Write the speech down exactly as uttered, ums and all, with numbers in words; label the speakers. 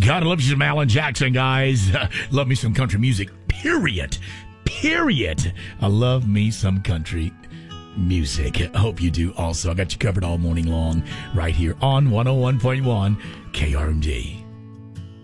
Speaker 1: Gotta love you some Alan Jackson, guys. Uh, love me some country music, period. Period. I love me some country music. I hope you do also. I got you covered all morning long right here on one oh one point one K R M D.